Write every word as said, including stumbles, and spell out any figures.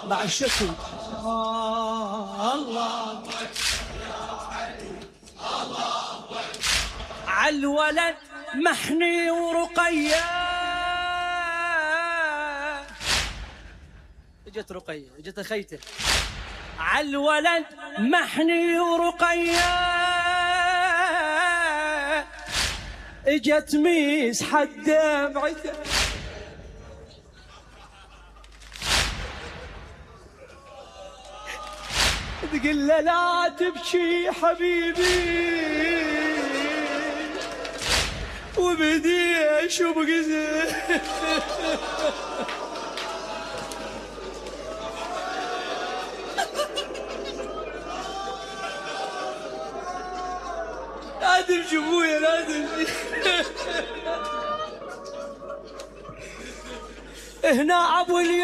مع الشكل. آه الله عالولد محني ورقية. اجت رقية، اجت اخيته. عالولد محني ورقية، اجت ميس حد دمعته. تقول له لا تبكي حبيبي، وبدي اشوف قزل. لا تمشي ابويا، لا تمشي. هنا ابو